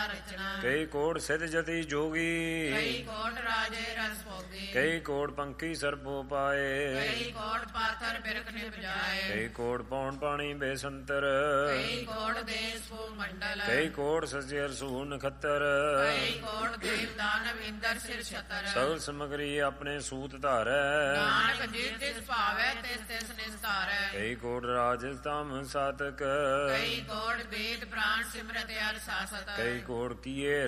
ਰਚਨਾ। ਕਈ ਕੋਟ ਸਿਧ ਜਤੀ ਜੋਗੀ, ਕਈ ਕੋਟ ਰਾਜੇ ਰਸ ਭੋਗੀ। ਕਈ ਕੋਟ ਪੰਖੀ ਸਰਪੋ ਪਾਏ, ਕਈ ਕੋਟ ਪਾਥਰ ਬਿਰਖ ਨਿਪਜਾਏ। ਕਈ ਕੋਟ ਪੌਣ ਪਾਣੀ ਬੇਸੰਤਰ, ਕਈ ਕੋਟ ਦੇਸ ਭੂ ਮੰਡਲ। ਕਈ ਕੋਟ ਸਜਿਅਰ ਸੂ ਨਖੱਤਰ, ਕਈ ਕੋਟ ਦੇਵ ਦਾਨਵ ਇੰਦਰ ਸਿਰ ਛਤਰ। ਸਗਲ ਸਮਗਰੀ ਆਪਣੇ ਸੂਤ ਧਾਰੈ, ਨਾਨਕ ਜਿਸ ਤਿਸ ਭਾਵੈ ਤਿਸ ਤਿਸ ਨਿਸਤਾਰੈ। ਕਈ ਕੋਟ ਰਾਜ ਧਮ ਸਾਤਕ, ਕਈ ਕੋਟ ਵੇਦ ਪ੍ਰਾਣ ਸਿਮਰਤ ਅਰ ਸਾਸਤ। ਕਈ ਕੋਟ ਕੀਏ